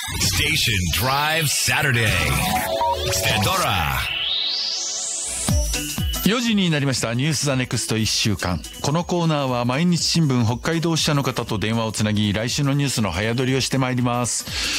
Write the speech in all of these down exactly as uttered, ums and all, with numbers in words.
Station Drive Saturday Standora。よじになりました。ニュースザネクストいっしゅうかん。このコーナーは毎日新聞北海道支社の方と電話をつなぎ、来週のニュースの早取りをしてまいります。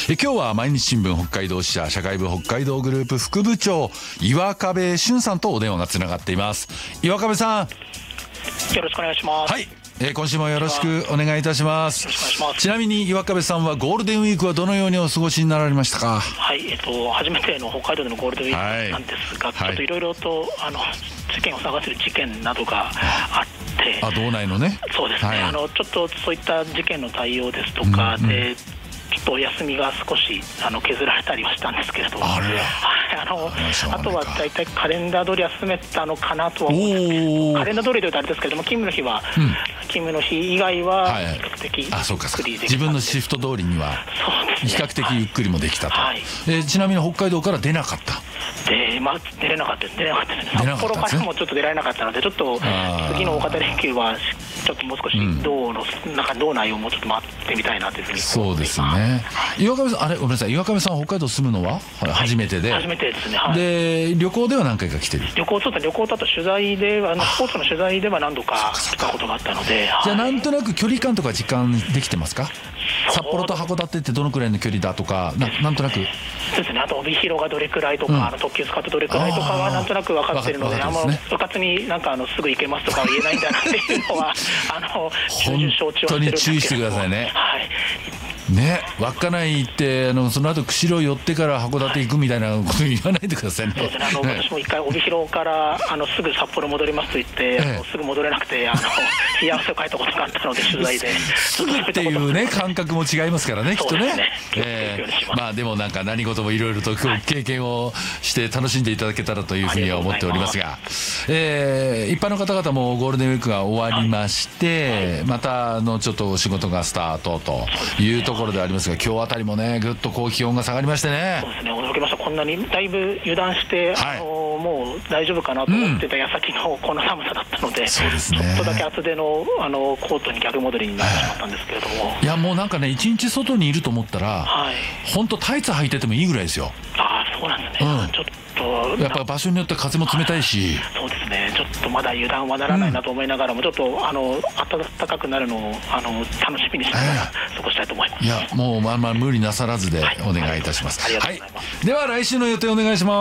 え今日は毎日新聞北海道支社社会部北海道グループ副部長岩壁俊さんとお電話がつながっています。岩壁さん、 よろしくお願いします。 はい、えー、今週もよろしくお願いいたします。 よろしくお願いします。 ちなみに岩壁さんはゴールデンウィークはどのようにお過ごしになられましたか？ はい、えっと初めての北海道でのゴールデンウィークなんですが、はい、ちょっといろいろとあの事件を探せる事件などがあって、 あ、道内のね。 そうですね、はい、あのちょっとそういった事件の対応ですとかで、うんうん、ちょっとお休みが少しあの削られたりはしたんですけれど、 あら、 あのあとは大体カレンダー通り休めたのかなとは思うんですけど、カレンダー通りというとあれですけれども、勤務の日は、うん、勤務の日以外は比較的ゆっくりできた、はい、あ、そうかそうか、 自分のシフト通りには比較的ゆっくりもできたと、はい、えー、ちなみに北海道から出なかった。 で、まあ、出れなかったです出れなかったですね。札幌からもちょっと出られなかったので、ちょっと次の大型連休はちょっともう少し道の、うん、なんか道内をもうちょっと回ってみたいなというふうに。 そうですね。岩壁さん、あれごめんなさい、岩壁さん北海道住むのは初めてで、 はい、初めてですね、はい、 で旅行では何回か来てる。 旅行、ちょっと旅行とあと取材で、あのスポーツの取材では何度か来たことがあったので、 じゃあなんとなく距離感とか実感できてますか？札幌と函館ってどのくらいの距離だとか、 な, なんとなくそうですね。あと帯広がどれくらいとか、うん、あの特急使ってどれくらいとかはなんとなく分かってるので、あんまうかつになんかあのすぐ行けますとかは言えないんだなっていうのはあの重々承知はしてるんですけど、本当に注意してくださいね。はいね、稚内行ってあのその後釧路寄ってから函館行くみたいなこと言わないでくださいね。 そうですね、あの、ね、私も一回帯広からあのすぐ札幌戻りますと言って、ええ、あのすぐ戻れなくてあの冷や汗をかいたことがあったので取材ですぐっていうね感覚も違いますからね、きっとね。 えー、まあでもなんか何事もいろいろと経験をして楽しんでいただけたらというふうには思っておりますが、えー、一般の方々もゴールデンウィークが終わりまして、はい、またあのちょっと仕事がスタートというところところでありますが、今日あたりもねぐっとこう気温が下がりましてね。 そうですね、驚きました。こんなにだいぶ油断して、はい、あのもう大丈夫かなと思ってた矢先のこの寒さだったので、うん、そうですね、ちょっとだけ厚手の、あのコートに逆戻りになってしまったんですけれども、 はい、いやもうなんかね一日外にいると思ったら、はい、本当タイツ履いててもいいぐらいですよ。 ああ、そうなんですね、うん、ちょっとやっぱ場所によって風も冷たいし、 そうですね、ちょっとまだ油断はならないなと思いながらも、うん、ちょっとあの暖かくなるのをあの楽しみにしながら過ごしたいと思います。 いやもうまあまあ無理なさらずでお願いいたします。 はい、ありがとうございます。 はい、では来週の予定お願いします。